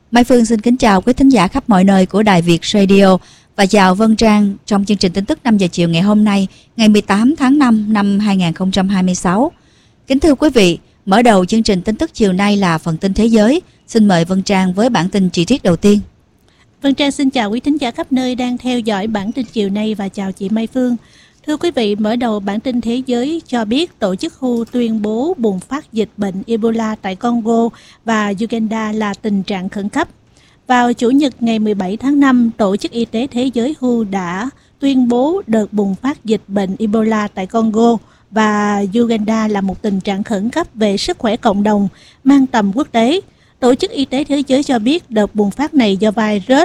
Mai Phương xin kính chào quý thính giả khắp mọi nơi của Đài Việt Radio và chào Vân Trang trong chương trình tin tức 5 giờ chiều ngày hôm nay, ngày 18 tháng 5 năm 2026. Kính thưa quý vị, mở đầu chương trình tin tức chiều nay là phần tin thế giới. Xin mời Vân Trang với bản tin chi tiết đầu tiên. Vân Trang xin chào quý thính giả khắp nơi đang theo dõi bản tin chiều nay và chào chị Mai Phương. Thưa quý vị, mở đầu bản tin thế giới cho biết tổ chức WHO tuyên bố bùng phát dịch bệnh Ebola tại Congo và Uganda là tình trạng khẩn cấp. Vào Chủ nhật ngày 17 tháng 5, Tổ chức Y tế Thế giới WHO đã tuyên bố đợt bùng phát dịch bệnh Ebola tại Congo và Uganda là một tình trạng khẩn cấp về sức khỏe cộng đồng mang tầm quốc tế. Tổ chức Y tế Thế giới cho biết đợt bùng phát này do virus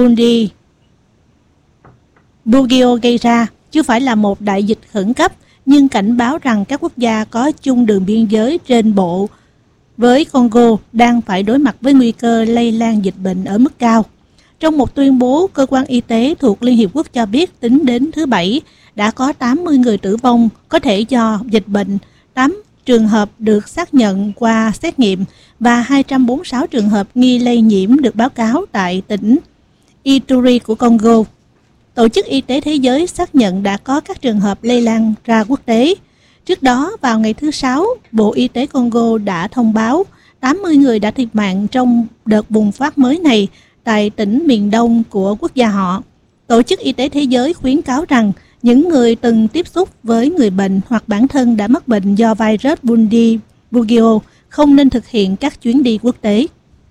Bundibugyo gây ra, chứ phải là một đại dịch khẩn cấp, nhưng cảnh báo rằng các quốc gia có chung đường biên giới trên bộ với Congo đang phải đối mặt với nguy cơ lây lan dịch bệnh ở mức cao. Trong một tuyên bố, cơ quan y tế thuộc Liên Hiệp Quốc cho biết tính đến thứ Bảy đã có 80 người tử vong có thể do dịch bệnh, 8 trường hợp được xác nhận qua xét nghiệm và 246 trường hợp nghi lây nhiễm được báo cáo tại tỉnh Ituri của Congo. Tổ chức Y tế Thế giới xác nhận đã có các trường hợp lây lan ra quốc tế. Trước đó, vào ngày thứ Sáu, Bộ Y tế Congo đã thông báo 80 người đã thiệt mạng trong đợt bùng phát mới này tại tỉnh miền đông của quốc gia họ. Tổ chức Y tế Thế giới khuyến cáo rằng những người từng tiếp xúc với người bệnh hoặc bản thân đã mắc bệnh do virus Bundibugyo không nên thực hiện các chuyến đi quốc tế.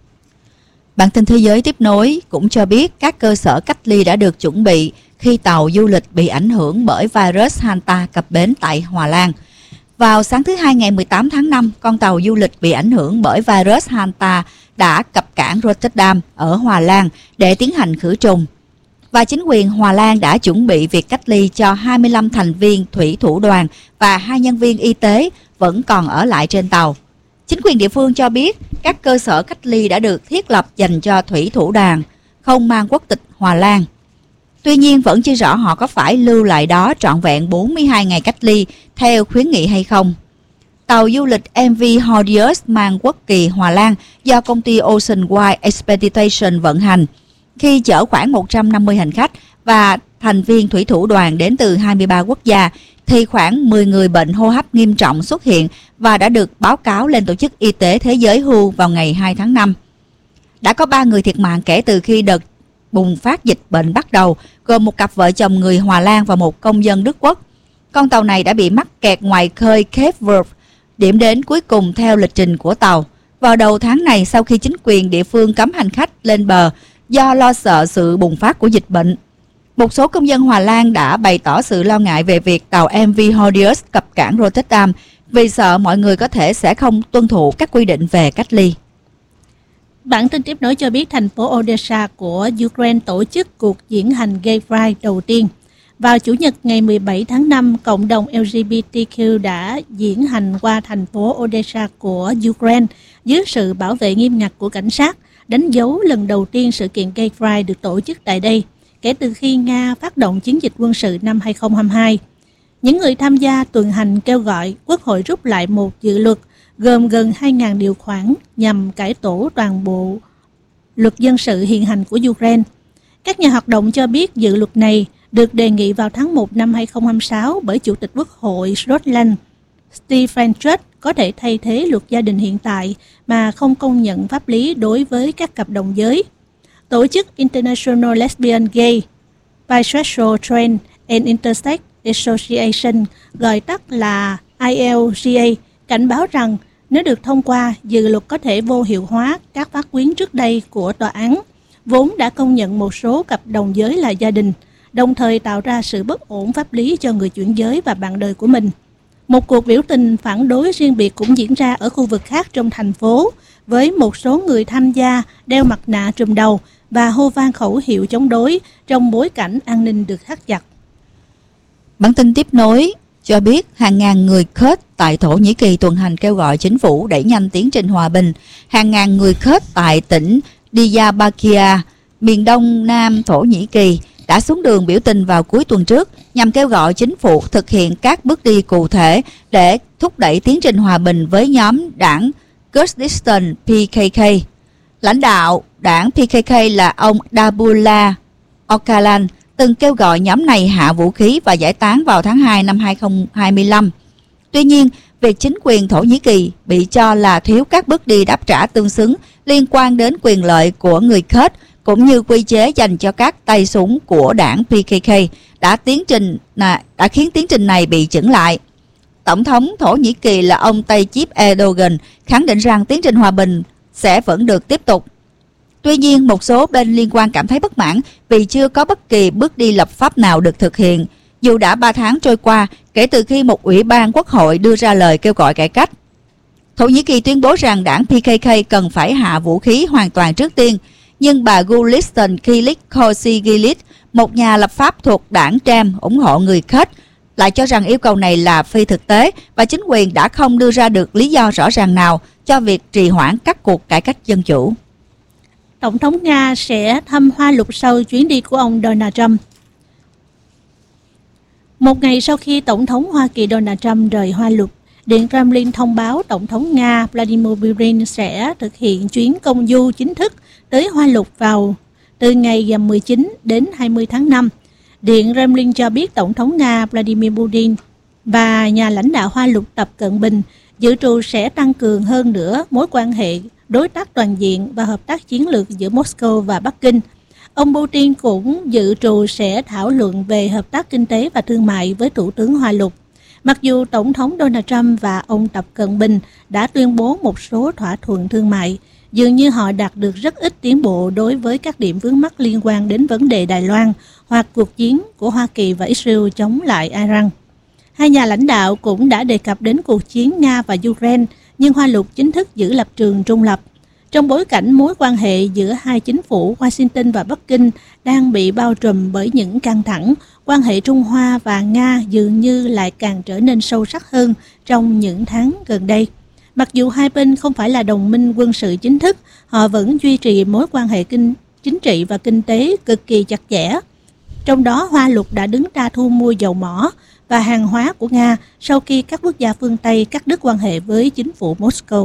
Bản tin thế giới tiếp nối cũng cho biết các cơ sở cách ly đã được chuẩn bị khi tàu du lịch bị ảnh hưởng bởi virus Hanta cập bến tại Hà Lan. Vào sáng thứ Hai ngày 18 tháng 5, con tàu du lịch bị ảnh hưởng bởi virus Hanta đã cập cảng Rotterdam ở Hà Lan để tiến hành khử trùng. Và chính quyền Hà Lan đã chuẩn bị việc cách ly cho 25 thành viên thủy thủ đoàn và 2 nhân viên y tế vẫn còn ở lại trên tàu. Chính quyền địa phương cho biết các cơ sở cách ly đã được thiết lập dành cho thủy thủ đoàn không mang quốc tịch Hà Lan. Tuy nhiên vẫn chưa rõ họ có phải lưu lại đó trọn vẹn 42 ngày cách ly theo khuyến nghị hay không. Tàu du lịch MV Hordius mang quốc kỳ Hà Lan do công ty Ocean Wide Expedition vận hành khi chở khoảng 150 hành khách và thành viên thủy thủ đoàn đến từ 23 quốc gia thì khoảng 10 người bệnh hô hấp nghiêm trọng xuất hiện và đã được báo cáo lên Tổ chức Y tế Thế giới WHO vào ngày 2 tháng 5. Đã có 3 người thiệt mạng kể từ khi đợt bùng phát dịch bệnh bắt đầu, gồm một cặp vợ chồng người Hà Lan và một công dân Đức Quốc. Con tàu này đã bị mắc kẹt ngoài khơi Cape Verde, điểm đến cuối cùng theo lịch trình của tàu. Vào đầu tháng này, sau khi chính quyền địa phương cấm hành khách lên bờ do lo sợ sự bùng phát của dịch bệnh, một số công dân Hà Lan đã bày tỏ sự lo ngại về việc tàu MV Hordius cập cảng Rotterdam vì sợ mọi người có thể sẽ không tuân thủ các quy định về cách ly. Bản tin tiếp nối cho biết thành phố Odessa của Ukraine tổ chức cuộc diễn hành Gay Pride đầu tiên. Vào Chủ nhật ngày 17 tháng 5, cộng đồng LGBTQ đã diễn hành qua thành phố Odessa của Ukraine dưới sự bảo vệ nghiêm ngặt của cảnh sát, đánh dấu lần đầu tiên sự kiện Gay Pride được tổ chức tại đây kể từ khi Nga phát động chiến dịch quân sự năm 2022. Những người tham gia tuần hành kêu gọi Quốc hội rút lại một dự luật gồm gần 2.000 điều khoản nhằm cải tổ toàn bộ luật dân sự hiện hành của Ukraine. Các nhà hoạt động cho biết dự luật này được đề nghị vào tháng 1 năm 2026 bởi Chủ tịch Quốc hội Scotland Stephen Truss có thể thay thế luật gia đình hiện tại mà không công nhận pháp lý đối với các cặp đồng giới. Tổ chức International Lesbian, Gay, Bisexual, Trans and Intersex Association, gọi tắt là ILGA, cảnh báo rằng nếu được thông qua, dự luật có thể vô hiệu hóa các phát quyến trước đây của tòa án, vốn đã công nhận một số cặp đồng giới là gia đình, đồng thời tạo ra sự bất ổn pháp lý cho người chuyển giới và bạn đời của mình. Một cuộc biểu tình phản đối riêng biệt cũng diễn ra ở khu vực khác trong thành phố, với một số người tham gia đeo mặt nạ trùm đầu và hô vang khẩu hiệu chống đối trong bối cảnh an ninh được thắt chặt. Bản tin tiếp nối cho biết hàng ngàn người Kurd tại Thổ Nhĩ Kỳ tuần hành kêu gọi chính phủ đẩy nhanh tiến trình hòa bình. Hàng ngàn người Kurd tại tỉnh Diyarbakir, miền đông nam Thổ Nhĩ Kỳ đã xuống đường biểu tình vào cuối tuần trước nhằm kêu gọi chính phủ thực hiện các bước đi cụ thể để thúc đẩy tiến trình hòa bình với nhóm đảng Kurdistan PKK. Lãnh đạo đảng PKK là ông Dabullah Öcalan từng kêu gọi nhóm này hạ vũ khí và giải tán vào tháng 2 năm 2025. Tuy nhiên, việc chính quyền Thổ Nhĩ Kỳ bị cho là thiếu các bước đi đáp trả tương xứng liên quan đến quyền lợi của người Kurd cũng như quy chế dành cho các tay súng của đảng PKK đã khiến tiến trình này bị chững lại. Tổng thống Thổ Nhĩ Kỳ là ông Tayyip Erdogan khẳng định rằng tiến trình hòa bình sẽ vẫn được tiếp tục. Tuy nhiên, một số bên liên quan cảm thấy bất mãn vì chưa có bất kỳ bước đi lập pháp nào được thực hiện, dù đã 3 tháng trôi qua kể từ khi một ủy ban quốc hội đưa ra lời kêu gọi cải cách. Thổ Nhĩ Kỳ tuyên bố rằng đảng PKK cần phải hạ vũ khí hoàn toàn trước tiên, nhưng bà Gülistan Kılıçdaroğlu, một nhà lập pháp thuộc đảng Dem ủng hộ người Kurd, lại cho rằng yêu cầu này là phi thực tế và chính quyền đã không đưa ra được lý do rõ ràng nào cho việc trì hoãn các cuộc cải cách dân chủ. Tổng thống Nga sẽ thăm Hoa Lục sau chuyến đi của ông Donald Trump. Một ngày sau khi Tổng thống Hoa Kỳ Donald Trump rời Hoa Lục, Điện Kremlin thông báo Tổng thống Nga Vladimir Putin sẽ thực hiện chuyến công du chính thức tới Hoa Lục vào từ ngày 19 đến 20 tháng 5. Điện Kremlin cho biết Tổng thống Nga Vladimir Putin và nhà lãnh đạo Hoa Lục Tập Cận Bình dự trù sẽ tăng cường hơn nữa mối quan hệ đối tác toàn diện và hợp tác chiến lược giữa Moscow và Bắc Kinh. Ông Putin cũng dự trù sẽ thảo luận về hợp tác kinh tế và thương mại với Thủ tướng Hoa Lục. Mặc dù Tổng thống Donald Trump và ông Tập Cận Bình đã tuyên bố một số thỏa thuận thương mại, dường như họ đạt được rất ít tiến bộ đối với các điểm vướng mắc liên quan đến vấn đề Đài Loan hoặc cuộc chiến của Hoa Kỳ và Israel chống lại Iran. Hai nhà lãnh đạo cũng đã đề cập đến cuộc chiến Nga và Ukraine, nhưng Hoa Lục chính thức giữ lập trường trung lập. Trong bối cảnh mối quan hệ giữa hai chính phủ Washington và Bắc Kinh đang bị bao trùm bởi những căng thẳng, quan hệ Trung Hoa và Nga dường như lại càng trở nên sâu sắc hơn trong những tháng gần đây. Mặc dù hai bên không phải là đồng minh quân sự chính thức, họ vẫn duy trì mối quan hệ chính trị và kinh tế cực kỳ chặt chẽ. Trong đó, Hoa Lục đã đứng ra thu mua dầu mỏ và hàng hóa của Nga sau khi các quốc gia phương Tây cắt đứt quan hệ với chính phủ Moscow.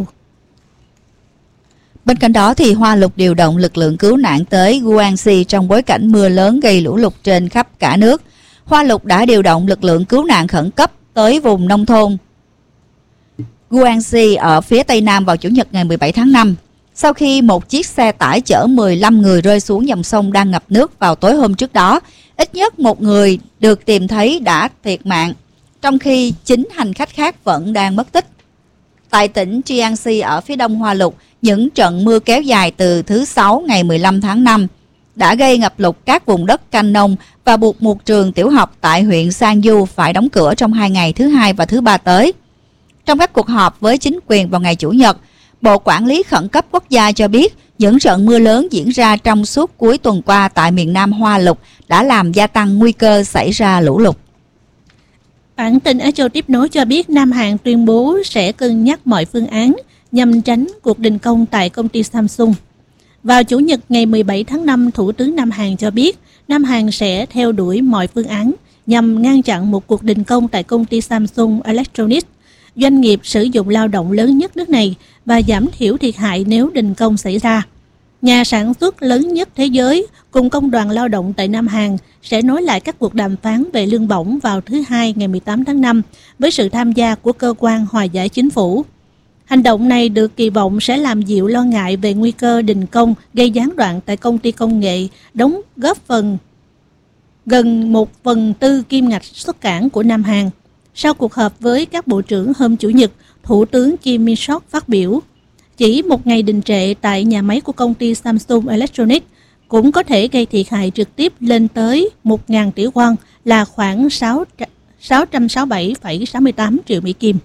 Bên cạnh đó, thì Hoa Lục điều động lực lượng cứu nạn tới Guangxi trong bối cảnh mưa lớn gây lũ lụt trên khắp cả nước. Hoa Lục đã điều động lực lượng cứu nạn khẩn cấp tới vùng nông thôn Guangxi ở phía tây nam vào Chủ nhật ngày 17 tháng 5. Sau khi một chiếc xe tải chở 15 người rơi xuống dòng sông đang ngập nước vào tối hôm trước đó, ít nhất một người được tìm thấy đã thiệt mạng, trong khi 9 hành khách khác vẫn đang mất tích. Tại tỉnh Jiangxi ở phía đông Hoa Lục, những trận mưa kéo dài từ thứ Sáu ngày 15 tháng 5 đã gây ngập lụt các vùng đất canh nông và buộc một trường tiểu học tại huyện Sangyu phải đóng cửa trong 2 ngày thứ Hai và thứ Ba tới. Trong các cuộc họp với chính quyền vào ngày Chủ nhật, Bộ Quản lý Khẩn cấp Quốc gia cho biết những trận mưa lớn diễn ra trong suốt cuối tuần qua tại miền Nam Hoa Lục đã làm gia tăng nguy cơ xảy ra lũ lụt. Bản tin Á Châu tiếp nối cho biết Nam Hàn tuyên bố sẽ cân nhắc mọi phương án nhằm tránh cuộc đình công tại công ty Samsung. Vào Chủ nhật ngày 17 tháng 5, Thủ tướng Nam Hàn cho biết Nam Hàn sẽ theo đuổi mọi phương án nhằm ngăn chặn một cuộc đình công tại công ty Samsung Electronics, doanh nghiệp sử dụng lao động lớn nhất nước này, và giảm thiểu thiệt hại nếu đình công xảy ra. Nhà sản xuất lớn nhất thế giới cùng Công đoàn Lao động tại Nam Hàn sẽ nối lại các cuộc đàm phán về lương bổng vào thứ Hai ngày 18 tháng 5 với sự tham gia của cơ quan hòa giải chính phủ. Hành động này được kỳ vọng sẽ làm dịu lo ngại về nguy cơ đình công gây gián đoạn tại công ty công nghệ, đóng góp phần gần 1/4 kim ngạch xuất cảng của Nam Hàn. Sau cuộc họp với các bộ trưởng hôm Chủ nhật, Thủ tướng Kim Mi-sok phát biểu, chỉ một ngày đình trệ tại nhà máy của công ty Samsung Electronics cũng có thể gây thiệt hại trực tiếp lên tới 1.000 tỷ won, là khoảng 667,68 triệu Mỹ Kim.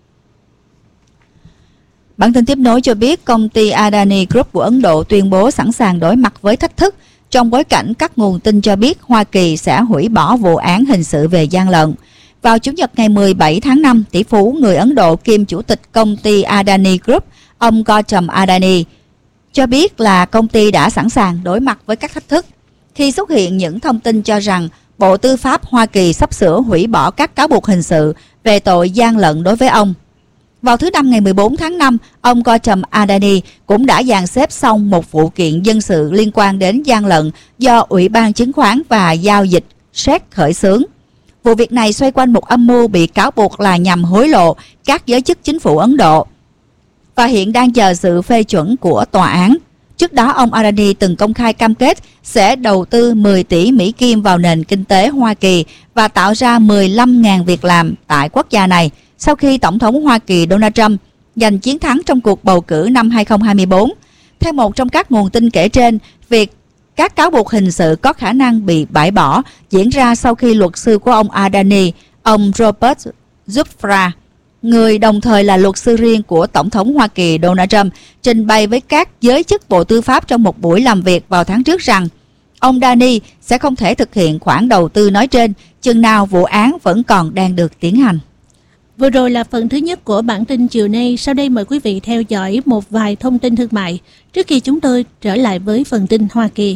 Bản tin tiếp nối cho biết công ty Adani Group của Ấn Độ tuyên bố sẵn sàng đối mặt với thách thức trong bối cảnh các nguồn tin cho biết Hoa Kỳ sẽ hủy bỏ vụ án hình sự về gian lận. Vào Chủ nhật ngày 17 tháng 5, tỷ phú người Ấn Độ kiêm chủ tịch công ty Adani Group, ông Gautam Adani, cho biết là công ty đã sẵn sàng đối mặt với các thách thức khi xuất hiện những thông tin cho rằng Bộ Tư pháp Hoa Kỳ sắp sửa hủy bỏ các cáo buộc hình sự về tội gian lận đối với ông. Vào thứ Năm ngày 14 tháng 5, ông Gautam Adani cũng đã dàn xếp xong một vụ kiện dân sự liên quan đến gian lận do Ủy ban Chứng khoán và Giao dịch SEC khởi xướng. Vụ việc này xoay quanh một âm mưu bị cáo buộc là nhằm hối lộ các giới chức chính phủ Ấn Độ và hiện đang chờ sự phê chuẩn của tòa án. Trước đó, ông Adani từng công khai cam kết sẽ đầu tư 10 tỷ Mỹ Kim vào nền kinh tế Hoa Kỳ và tạo ra 15.000 việc làm tại quốc gia này sau khi Tổng thống Hoa Kỳ Donald Trump giành chiến thắng trong cuộc bầu cử năm 2024. Theo một trong các nguồn tin kể trên, việc các cáo buộc hình sự có khả năng bị bãi bỏ diễn ra sau khi luật sư của ông Adani, ông Robert Zufra, người đồng thời là luật sư riêng của Tổng thống Hoa Kỳ Donald Trump, trình bày với các giới chức Bộ Tư pháp trong một buổi làm việc vào tháng trước rằng ông Adani sẽ không thể thực hiện khoản đầu tư nói trên chừng nào vụ án vẫn còn đang được tiến hành. Vừa rồi là phần thứ nhất của bản tin chiều nay. Sau đây mời quý vị theo dõi một vài thông tin thương mại trước khi chúng tôi trở lại với phần tin Hoa Kỳ.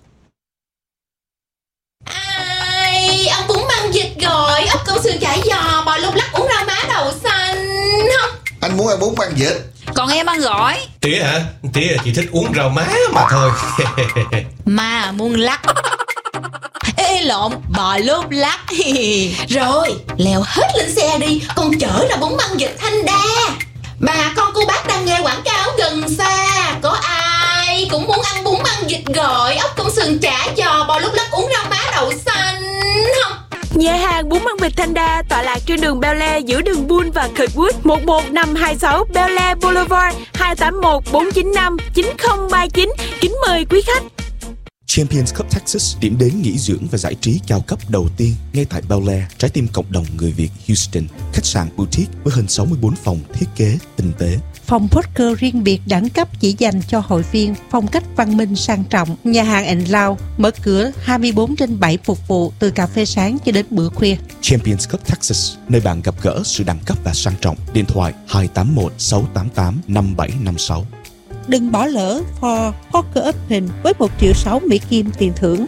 Ai, ông bún măng vịt rồi, ốc câu sườn chả giò, bò lục lắc, uống rau má đậu xanh không? Anh muốn ăn bún măng vịt. Còn em ăn gỏi. Tía hả? Tía chỉ thích uống rau má mà thôi. Mà muốn lắc. Ê lộn, bò lốp lắc. Rồi, leo hết lên xe đi, con chở ra bún măng vịt Thanh Đa. Bà con cô bác đang nghe quảng cáo gần xa, có ai cũng muốn ăn bún măng vịt gỏi, ốc công sườn chả giò, bò lúp lắc, uống rau má đậu xanh không? Nhà hàng bún măng vịt Thanh Đa tọa lạc trên đường Bel Air giữa đường Bull và Kirkwood, 11526 Bel Air Boulevard, 281-495-9039. Kính mời quý khách. Champions Cup Texas, điểm đến nghỉ dưỡng và giải trí cao cấp đầu tiên ngay tại Bel Air, trái tim cộng đồng người Việt Houston. Khách sạn boutique với hơn 64 phòng thiết kế tinh tế. Phòng poker riêng biệt đẳng cấp chỉ dành cho hội viên, phong cách văn minh sang trọng. Nhà hàng & Lounge mở cửa 24/7 phục vụ từ cà phê sáng cho đến bữa khuya. Champions Cup Texas, nơi bạn gặp gỡ sự đẳng cấp và sang trọng. Điện thoại 281-688-5756. Đừng bỏ lỡ For Poker Open với 1,6 triệu Mỹ Kim tiền thưởng.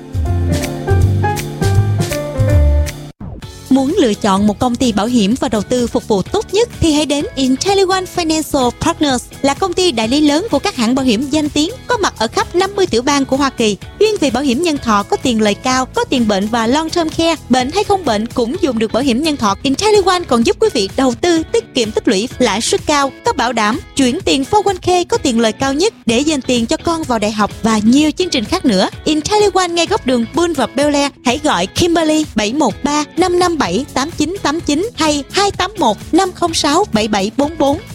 Muốn lựa chọn một công ty bảo hiểm và đầu tư phục vụ tốt nhất thì hãy đến IntelliOne Financial Partners, là công ty đại lý lớn của các hãng bảo hiểm danh tiếng, có mặt ở khắp 50 tiểu bang của Hoa Kỳ, chuyên về bảo hiểm nhân thọ có tiền lời cao, có tiền bệnh và long term care, bệnh hay không bệnh cũng dùng được bảo hiểm nhân thọ. IntelliOne còn giúp quý vị đầu tư, tiết kiệm tích lũy, lãi suất cao, có bảo đảm, chuyển tiền 401k có tiền lời cao nhất để dành tiền cho con vào đại học và nhiều chương trình khác nữa. IntelliOne ngay góc đường Bull và Bel Air. Hãy gọi Kimberly 713-557-8989 hay 281-506-7744.